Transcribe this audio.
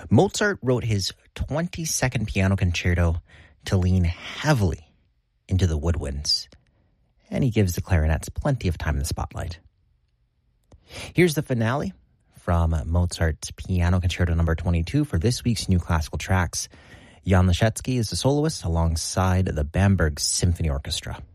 Mozart wrote his 22nd piano concerto to lean heavily into the woodwinds, and he gives the clarinets plenty of time in the spotlight. Here's the finale from Mozart's Piano Concerto No. 22 for this week's New Classical Tracks. Jan Leschetzy is the soloist alongside the Bamberg Symphony Orchestra.